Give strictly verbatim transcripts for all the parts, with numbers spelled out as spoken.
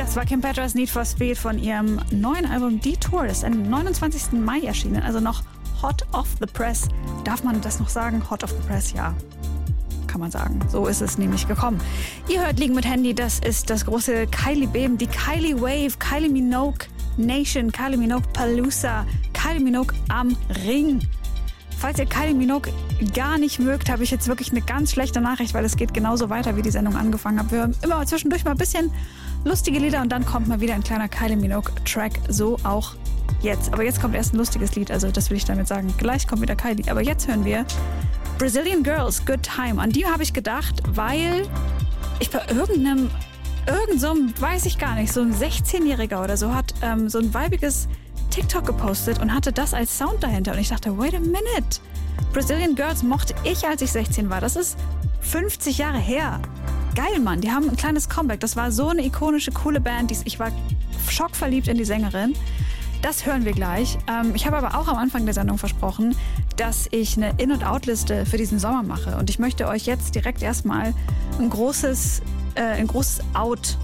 Das war Kim Petras Need for Speed von ihrem neuen Album Detour. Das ist am neunundzwanzigsten Mai erschienen, also noch hot off the press. Darf man das noch sagen? Hot off the press, ja. Kann man sagen. So ist es nämlich gekommen. Ihr hört Liegen mit Handy, das ist das große Kylie-Beben, die Kylie Wave, Kylie Minogue Nation, Kylie Minogue Palooza, Kylie Minogue am Ring. Falls ihr Kylie Minogue gar nicht mögt, habe ich jetzt wirklich eine ganz schlechte Nachricht, weil es geht genauso weiter, wie die Sendung angefangen hat. Wir hören immer zwischendurch mal ein bisschen lustige Lieder und dann kommt mal wieder ein kleiner Kylie Minogue-Track. So auch jetzt. Aber jetzt kommt erst ein lustiges Lied, also das will ich damit sagen. Gleich kommt wieder Kylie. Aber jetzt hören wir Brazilian Girls, Good Time. An die habe ich gedacht, weil ich bei irgendeinem, irgend so einem, weiß ich gar nicht, so ein sechzehnjähriger oder so hat ähm, so ein weibiges TikTok gepostet und hatte das als Sound dahinter. Und ich dachte, wait a minute. Brazilian Girls mochte ich, als ich sechzehn war. Das ist fünfzig Jahre her. Geil, Mann. Die haben ein kleines Comeback. Das war so eine ikonische, coole Band. Ich war schockverliebt in die Sängerin. Das hören wir gleich. Ähm, ich habe aber auch am Anfang der Sendung versprochen, dass ich eine In- und Out-Liste für diesen Sommer mache. Und ich möchte euch jetzt direkt erstmal ein großes, äh, ein großes Out.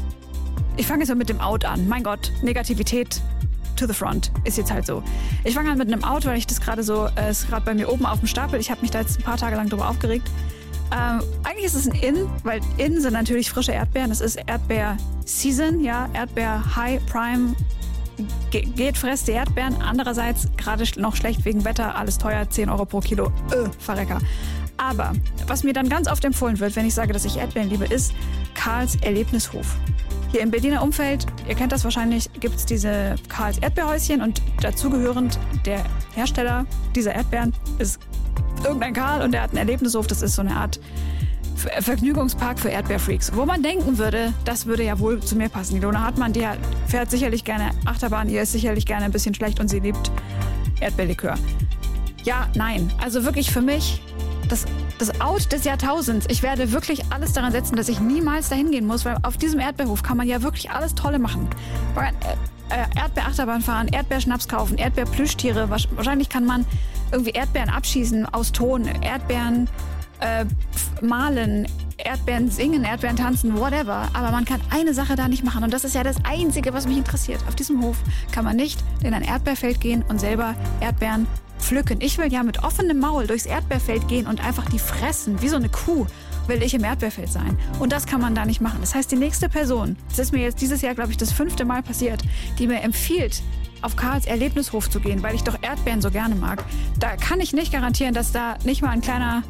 Ich fange jetzt mal mit dem Out an. Mein Gott, Negativität to the front. Ist jetzt halt so. Ich fange an mit einem Out, weil ich das gerade so, äh, ist gerade bei mir oben auf dem Stapel. Ich habe mich da jetzt ein paar Tage lang drüber aufgeregt. Ähm, eigentlich ist es ein In, weil In sind natürlich frische Erdbeeren. Es ist Erdbeer-Season, ja, Erdbeer High Prime. Ge- geht, fresst die Erdbeeren. Andererseits gerade noch schlecht wegen Wetter, alles teuer, zehn Euro pro Kilo. Öh, Verrecker. Aber was mir dann ganz oft empfohlen wird, wenn ich sage, dass ich Erdbeeren liebe, ist Karls Erlebnishof. Hier im Berliner Umfeld, ihr kennt das wahrscheinlich, gibt es diese Karls Erdbeerhäuschen und dazugehörend der Hersteller dieser Erdbeeren ist irgendein Karl und der hat einen Erlebnishof. Das ist so eine Art Ver- Vergnügungspark für Erdbeerfreaks. Wo man denken würde, das würde ja wohl zu mir passen. Die Lona Hartmann, die fährt sicherlich gerne Achterbahn, ihr ist sicherlich gerne ein bisschen schlecht und sie liebt Erdbeerlikör. Ja, nein. Also wirklich für mich das, das Out des Jahrtausends. Ich werde wirklich alles daran setzen, dass ich niemals dahin gehen muss, weil auf diesem Erdbeerhof kann man ja wirklich alles Tolle machen. Erdbeerachterbahn fahren, Erdbeerschnaps kaufen, Erdbeerplüschtiere. Wahrscheinlich kann man irgendwie Erdbeeren abschießen aus Ton, Erdbeeren äh, malen, Erdbeeren singen, Erdbeeren tanzen, whatever. Aber man kann eine Sache da nicht machen und das ist ja das Einzige, was mich interessiert. Auf diesem Hof kann man nicht in ein Erdbeerfeld gehen und selber Erdbeeren pflücken. Ich will ja mit offenem Maul durchs Erdbeerfeld gehen und einfach die fressen, wie so eine Kuh will ich im Erdbeerfeld sein. Und das kann man da nicht machen. Das heißt, die nächste Person, das ist mir jetzt dieses Jahr, glaube ich, das fünfte Mal passiert, die mir empfiehlt, auf Karls Erlebnishof zu gehen, weil ich doch Erdbeeren so gerne mag, da kann ich nicht garantieren, dass da nicht mal ein kleiner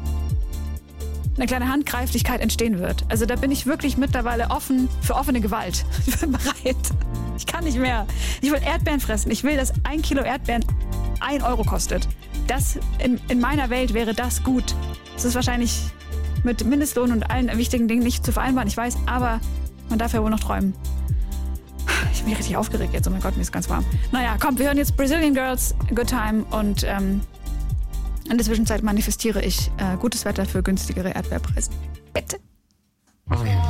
eine kleine Handgreiflichkeit entstehen wird. Also da bin ich wirklich mittlerweile offen für offene Gewalt. Ich bin bereit. Ich kann nicht mehr. Ich will Erdbeeren fressen. Ich will, dass ein Kilo Erdbeeren ein Euro kostet. Das in, in meiner Welt wäre das gut. Das ist wahrscheinlich mit Mindestlohn und allen wichtigen Dingen nicht zu vereinbaren, ich weiß, aber man darf ja wohl noch träumen. Ich bin richtig aufgeregt jetzt. Oh mein Gott, mir ist ganz warm. Naja, komm, wir hören jetzt Brazilian Girls, Good Time und ähm, in der Zwischenzeit manifestiere ich äh, gutes Wetter für günstigere Erdbeerpreise. Bitte. Oh ja.